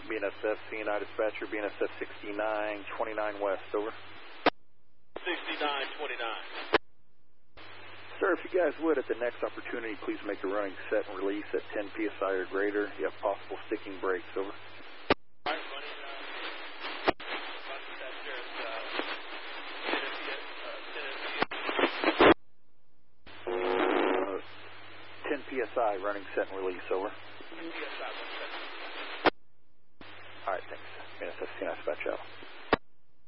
BNSF CNI dispatcher, BNSF 6929 West, over. 6929. Sir, if you guys would, at the next opportunity, please make a running set and release at 10 PSI or greater. You have possible sticking brakes, over. All right, running, 10 PSI, running set and release, over. 10 PSI, 1 second. All right, thanks. BNSF CNI dispatch out.